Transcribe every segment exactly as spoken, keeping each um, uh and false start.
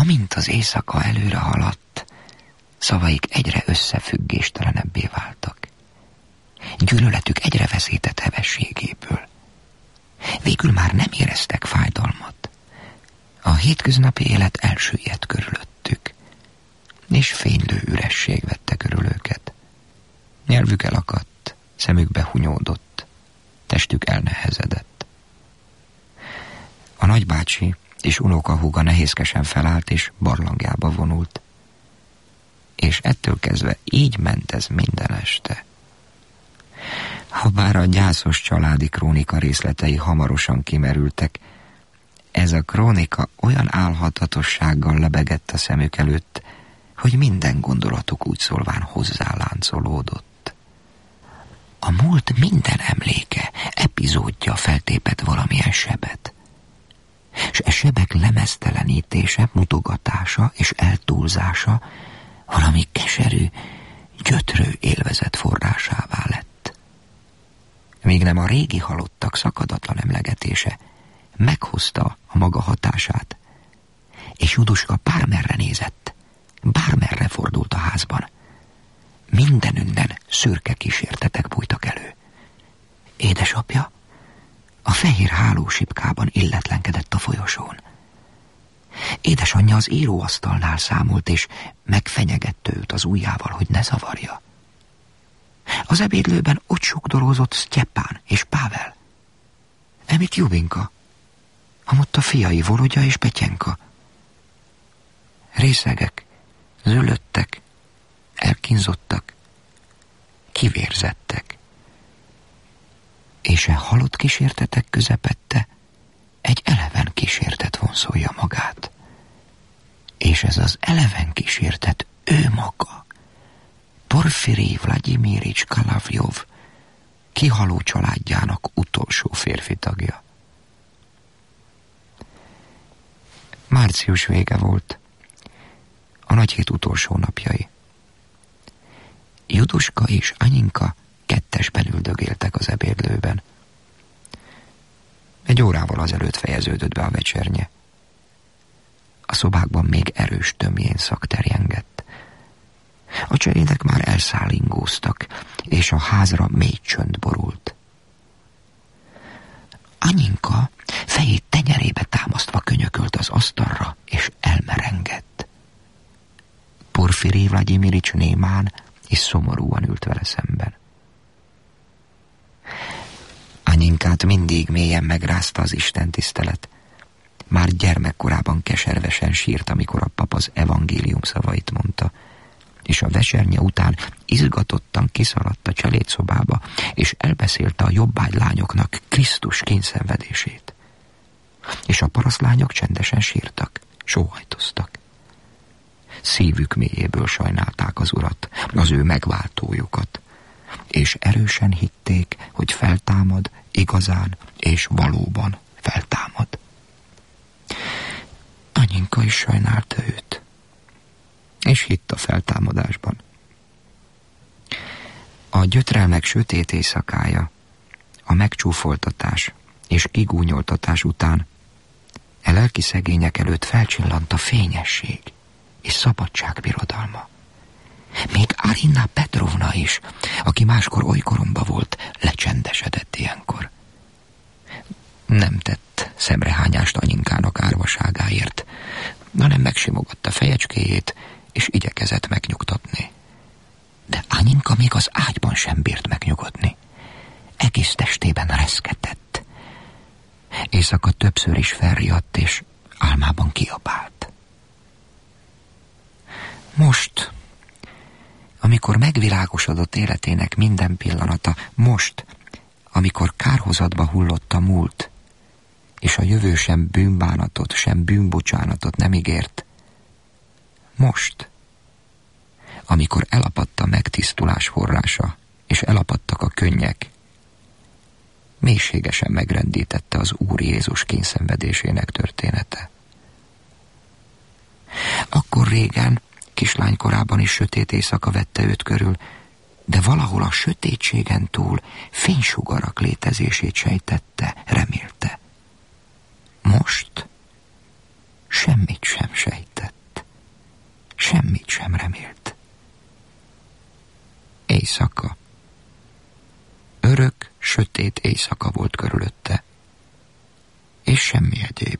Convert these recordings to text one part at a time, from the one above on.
amint az éjszaka előre haladt, szavaik egyre összefüggéstelenebbé váltak. Gyűlöletük egyre veszített hevességéből. Végül már nem éreztek fájdalmat. A hétköznapi élet elsüllyedt körülöttük, és fénylő üresség vette körül őket. Nyelvük elakadt, szemükbe hunyódott, testük elnehezedett. A nagybácsi és unokahúga nehézkesen felállt, és barlangjába vonult. És ettől kezdve így ment ez minden este. Habár a gyászos családi krónika részletei hamarosan kimerültek, ez a krónika olyan álhatatossággal lebegett a szemük előtt, hogy minden gondolatuk úgy szólván hozzáláncolódott. A múlt minden emléke, epizódja feltépett valamilyen sebet, és e sebek lemeztelenítése, mutogatása és eltúlzása valami keserű, gyötrő élvezet forrásává lett. Míg nem a régi halottak szakadatlan emlegetése meghozta a maga hatását, és Juduska bármerre nézett, bármerre fordult a házban, mindenünnen szürke kísértetek bújtak elő. Édesapja a fehér hálósipkában illetlenkedett a folyosón. Édesanyja az íróasztalnál számolt, és megfenyegette őt az ujjával, hogy ne zavarja. Az ebédlőben ott sugdolózott Sztyepán és Pável. Emit Jubinka, amott a fiai Volodya és Petyenka. Részegek, zülöttek, elkínzottak, kivérzettek. És e halott kísértetek közepette egy eleven kísértet vonszolja magát. És ez az eleven kísértet ő maga, Porfirij Vlagyimirics Kalavjov, kihaló családjának utolsó férfi tagja. Március vége volt, a nagyhét utolsó napjai. Juduska és Anyinka kettesben üldögéltek az ebédlőben. Egy órával azelőtt fejeződött be a vecsernye. A szobákban még erős tömjén szak terjengett. A cselédek már elszállingóztak, és a házra mély csönd borult. Anyinka fejét tenyerébe támasztva könyökölt az asztalra, és elmerengett. Porfirij Vlagyimirics némán és szomorúan ült vele szemben. Anyinkát mindig mélyen megrázta az istentisztelet. Már gyermekkorában keservesen sírt, amikor a pap az evangélium szavait mondta, és a vesernye után izgatottan kiszaladt a cselédszobába, és elbeszélte a jobbágylányoknak Krisztus kényszenvedését. És a parasztlányok csendesen sírtak, sóhajtoztak. Szívük mélyéből sajnálták az urat, az ő megváltójukat, és erősen hitték, hogy feltámad, igazán és valóban feltámad. Anyinka is sajnálta őt, és hitt a feltámadásban. A gyötrelmek sötét éjszakája, a megcsúfoltatás és kigúnyoltatás után e lelki szegények előtt felcsillant a fényesség és szabadság birodalma. Még Arina Petrovna is, aki máskor olykoromba volt, lecsendesedett ilyenkor. Nem tett szemrehányást Anyinkának árvaságáért, hanem megsimogatta fejecskéjét, és igyekezett megnyugtatni. De Anyinka még az ágyban sem bírt megnyugodni. Egész testében reszketett. Éjszaka többször is felriadt, és álmában kiabált. Most, amikor megvilágosodott életének minden pillanata, most, amikor kárhozatba hullott a múlt, és a jövő sem bűnbánatot, sem bűnbocsánatot nem ígért, most, amikor elapadt a megtisztulás forrása, és elapadtak a könnyek, mélységesen megrendítette az Úr Jézus kényszenvedésének története. Akkor régen, kislánykorában is sötét éjszaka vette őt körül, de valahol a sötétségen túl fénysugarak létezését sejtette, remélte. Most semmit sem sejtett. éjszaka. Örök, sötét éjszaka volt körülötte, és semmi egyéb.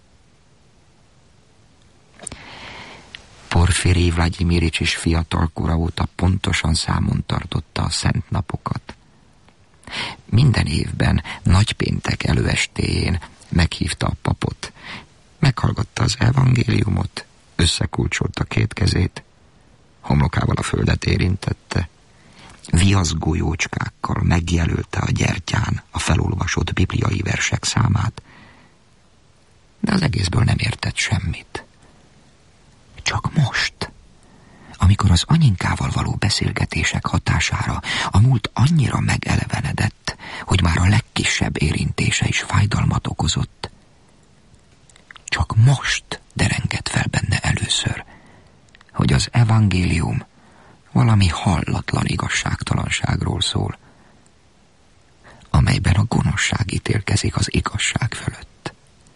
Porfirij Vlagyimirics is fiatal kora óta pontosan számon tartotta a szent napokat. Minden évben nagypéntek előestéjén meghívta a papot, meghallgatta az evangéliumot, összekulcsolta két kezét, homlokával a földet érintette, viaszgolyócskákkal megjelölte a gyertyán a felolvasott bibliai versek számát, de az egészből nem értett semmit. Csak most, amikor az anyinkával való beszélgetések hatására a múlt annyira megelevenedett, hogy már a legkisebb érintése is fájdalmat okozott, csak most derengett fel benne először, hogy az evangélium valami hallatlan igazságtalanságról szól, amelyben a gonoszság ítélkezik az igazság fölött.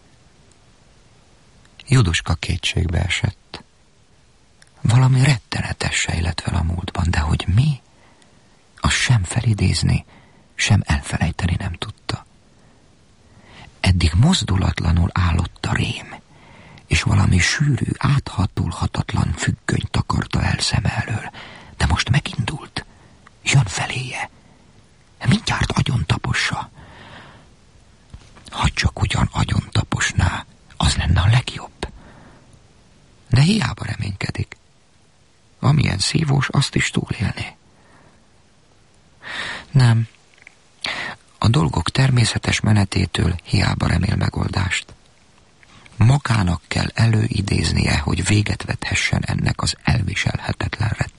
Juduska kétségbe esett. Valami rettenetes sejlett fel a múltban, de hogy mi? Azt sem felidézni, sem elfelejteni nem tudta. Eddig mozdulatlanul állott a rém, és valami sűrű, áthatolhatatlan függöny takarta el szeme elől, de most megindult, jön feléje. Mindjárt agyon tapossa. Ha csak ugyan agyon taposná, az lenne a legjobb. De hiába reménykedik. Amilyen szívós, azt is túlélné. Nem. A dolgok természetes menetétől hiába remél megoldást. Magának kell előidéznie, hogy véget vethessen ennek az elviselhetetlen